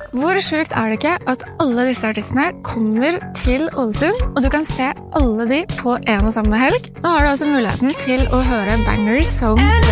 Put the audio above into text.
Hvor sjukt det ikke at alle disse artistene kommer til Ålesund, og du kan se alle de på en og samme helg? Nå har du altså muligheten til å høre bangers som